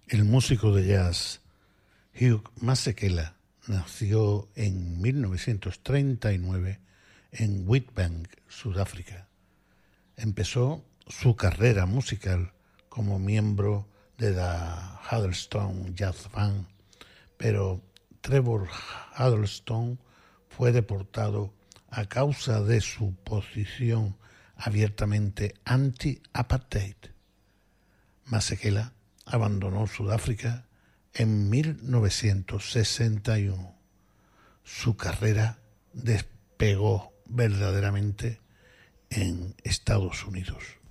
El músico de jazz Hugh Masekela nació en 1939 en Witbank, Sudáfrica. Empezó su carrera musical como miembro de la Huddleston Jazz Band, pero Trevor Huddleston fue deportado a causa de su posición abiertamente anti-apartheid. Masekela abandonó Sudáfrica en 1961. Su carrera despegó verdaderamente en Estados Unidos.